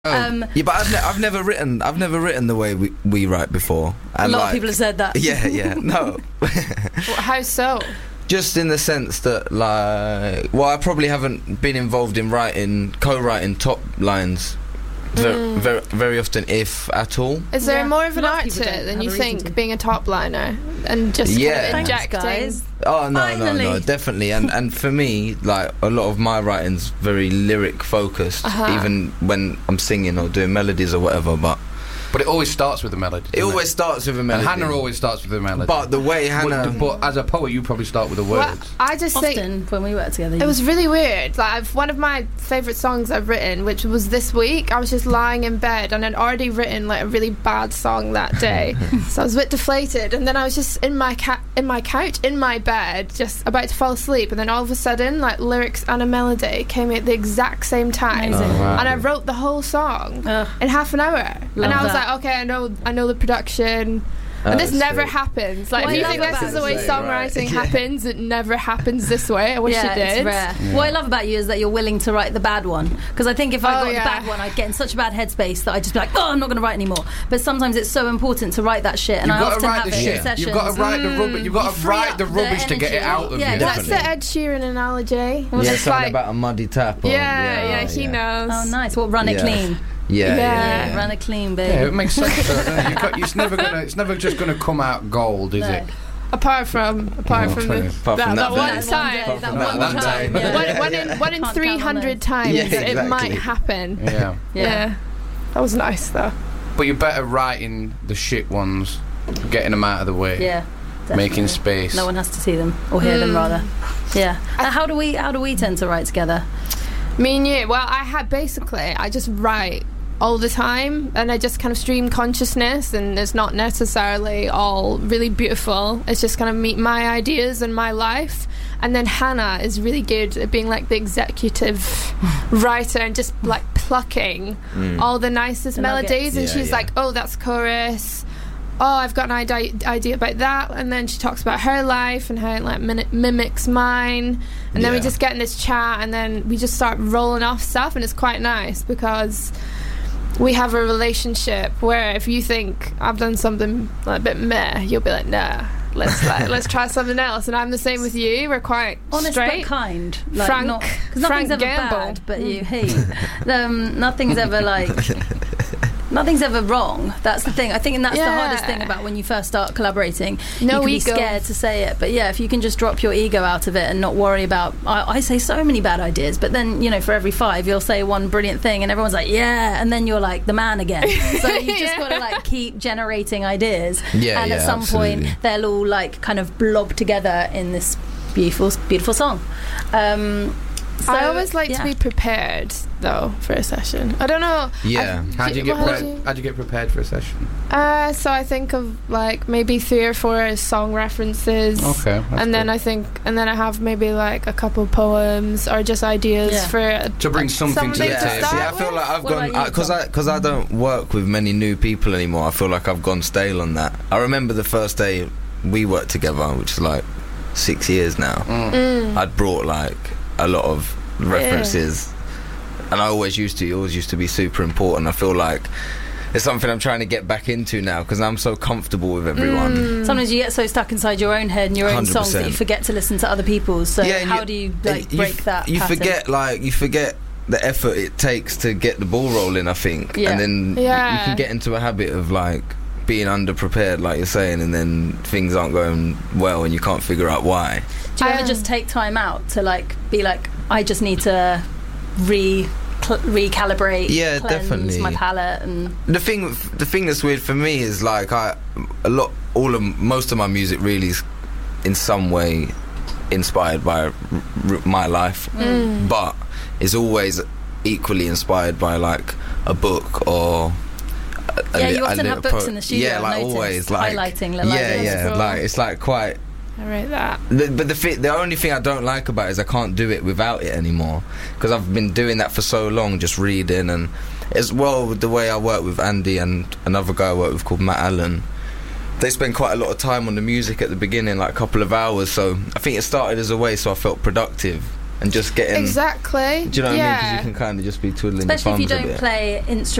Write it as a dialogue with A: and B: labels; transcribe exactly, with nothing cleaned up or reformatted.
A: Um,
B: yeah, but I've, ne- I've never written. I've never written the way we, we write before. And
A: a lot
B: like,
A: of people have said that.
B: Yeah, yeah. No.
C: Well, how so?
B: Just in the sense that, like, well, I probably haven't been involved in writing, co-writing top lines very,
C: Mm.
B: very, very often, if at all.
C: Is there
A: Yeah.
C: more of an
A: Lots of
C: art
A: people
C: to
A: don't
C: it than
A: have
C: you
A: a reason
C: think,
A: to.
C: being a top liner and just
B: Yeah.
C: kind of
A: Thanks,
C: injecting?
A: guys.
B: Oh no,
A: Finally.
B: no, no, definitely. And and for me, like, a lot of my writing's very lyric focused,
C: Uh-huh.
B: even when I'm singing or doing melodies or whatever. But
D: But it always starts with a melody.
B: it
D: doesn't
B: always starts with a
D: And
B: melody.
D: Hannah always starts with a melody.
B: But the way Hannah,
D: But, but as a poet, you probably start with the
C: Well,
D: words.
C: I just think
A: Often when we work together.
C: it was really weird. Like, I've, one of my favourite songs I've written, which was this week, I was just lying in bed and I'd already written like a really bad song that day, so I was a bit deflated. And then I was just in my ca- in my couch in my bed, just about to fall asleep. And then all of a sudden, like, lyrics and a melody came at the exact same time,
A: Amazing.
D: Oh, wow.
C: and I wrote the whole song
A: Ugh.
C: in half an hour.
A: Love
C: and I was
A: that.
C: like, okay, I know, I know the production. And this
B: Oh,
C: never
B: sweet.
C: happens. Like,
A: What
C: if you
A: I
C: think
A: love
C: this
A: about
C: is the way
B: it-
C: songwriting
B: Right.
C: happens, it never happens this way. I wish
A: yeah,
C: it did.
A: it's rare.
D: Yeah.
A: What I love about you is that you're willing to write the bad one. Because I think if I
C: Oh,
A: got
C: yeah.
A: the bad one, I'd get in such a bad headspace that I'd just be like, oh, I'm not going to write anymore. But sometimes it's so important to write that shit, and
D: You've
A: I
D: got to
A: often
D: write
A: have
D: the
A: it in
D: shit.
A: sessions.
D: You've got to write the rubbish. You've got
A: You
D: to
A: free
D: write
A: up
D: the
A: the
D: rubbish to get it
A: energy.
D: out of
A: Yeah,
D: you.
C: That's
A: exactly.
C: the Ed Sheeran analogy.
A: Well,
B: yeah,
C: It's
B: something
C: like,
B: about a muddy tap. Or,
C: yeah, yeah, he
B: yeah.
C: knows.
A: Oh, nice. What, run it
B: Yeah.
A: clean?
B: Yeah, yeah,
C: Yeah.
B: yeah.
A: Run it clean, baby.
D: Yeah, it makes sense. though, doesn't it? You've got, it's never gonna. It's never just gonna come out gold, is
A: No.
D: it?
C: Apart from, apart
D: Oh,
C: from
D: funny.
C: the,
B: Apart
C: that,
B: from
C: that
B: that
C: one
B: bit.
C: time.
A: That one day, that
B: That
A: one
B: one
A: time.
B: day.
A: Yeah.
C: One, one in, one in
A: Can't
C: three
A: count on
C: hundred
A: those.
C: times
B: Yeah,
C: it
B: exactly.
C: might happen.
D: Yeah.
C: Yeah.
A: Yeah.
C: That was nice, though.
D: But you're better writing the shit ones, getting them out of the way,
A: Yeah.
D: making
A: definitely.
D: space.
A: No one has to see them or hear them,
C: Mm.
A: rather. Yeah. And how do we how do we tend to write together?
C: Me and you. Well, I had basically, I just write all the time, and I just kind of stream consciousness, and it's not necessarily all really beautiful. It's just kind of me, my ideas and my life. And then Hannah is really good at being like the executive writer and just like plucking
B: Mm.
C: all the nicest
A: The nuggets.
C: melodies, and
B: Yeah,
C: she's
B: yeah.
C: like, oh, that's chorus. Oh, I've got an idea, idea about that. And then she talks about her life and how it like min- mimics mine. And then we
B: Yeah.
C: just get in this chat, and then we just start rolling off stuff, and it's quite nice because we have a relationship where if you think I've done something like a bit meh, you'll be like, nah, let's like, let's try something else. And I'm the same with you. We're quite
A: Honest
C: straight.
A: but kind. Like
C: Frank-
A: not, 'cause nothing's
C: Frank
A: ever
C: Gamble.
A: bad, but you hate. um, nothing's ever like. Nothing's ever wrong. That's the thing. I think, and that's the
C: Yeah.
A: hardest thing about when you first start collaborating.
C: No
A: you can
C: ego.
A: be scared to say it, but yeah, if you can just drop your ego out of it and not worry about. I, I say so many bad ideas, but then you know, for every five, you'll say one brilliant thing, and everyone's like, yeah, and then you're like the man again. So you just
C: Yeah.
A: got to like keep generating ideas,
B: Yeah,
A: and
B: yeah,
A: at some
B: absolutely.
A: point they'll all like kind of blob together in this beautiful, beautiful song. Um, so,
C: I always like
A: yeah.
C: to be prepared though for a session. I don't know.
B: Yeah.
D: How do you get
C: Well, how
D: pre-
C: do you-
D: how do you get prepared for a session?
C: Uh, so I think of like maybe three or four song references.
D: Okay, that's
C: and then
D: good.
C: I think, and then I have maybe like a couple poems or just ideas
A: Yeah.
C: for
D: To bring something to the
C: something to
B: Yeah,
D: table.
C: start
B: see, I feel
C: with?
B: like I've
A: What
B: gone
A: about you,
B: because
A: Tom?
B: I because I don't work with many new people anymore. I feel like I've gone stale on that. I remember the first day we worked together, which is like six years now.
D: Mm.
C: Mm.
B: I'd brought like a lot of references, and I always used to. It always used to be super important. I feel like it's something I'm trying to get back into now because I'm so comfortable with everyone.
C: Mm.
A: Sometimes you get so stuck inside your own head and your own
B: one hundred
A: songs that you
B: percent.
A: forget to listen to other people's. So
B: Yeah, and
A: how
B: you-
A: do you like
B: And you
A: break
B: f-
A: that?
B: You
A: pattern?
B: forget, like you forget the effort it takes to get the ball rolling. I think,
A: Yeah.
B: and then y-
C: Yeah.
B: you can get into a habit of like being underprepared, like you're saying, and then things aren't going well, and you can't figure out why.
A: Do you ever
C: Um,
A: just take time out to like be like, I just need to re cl- recalibrate,
B: Yeah,
A: cleanse
B: definitely.
A: my palette, and
B: The thing, the thing that's weird for me is like I, a lot, all of most of my music really is in some way inspired by r- r- my life,
C: Mm.
B: but is always equally inspired by like a book or. A, a
A: Yeah,
B: li-
A: you
B: a
A: often have
B: little
A: books in the studio,
B: Yeah,
A: I've
B: like
A: noticed,
B: always, like
A: highlighting little
B: yeah,
A: ideas.
B: yeah,
C: Cool.
B: like it's like quite.
C: I rate that.
B: The, but the thi- the only thing I don't like about it is I can't do it without it anymore because I've been doing that for so long, just reading, and as well with the way I work with Andy and another guy I work with called Matt Allen. They spend quite a lot of time on the music at the beginning, like a couple of hours. So I think it started as a way so I felt productive, and just getting
C: Exactly.
B: Do you know what
C: yeah.
B: I mean? Because you can kind of just be twiddling
A: Especially
B: your
A: if you
B: thumbs a
A: don't
B: bit.
A: play instruments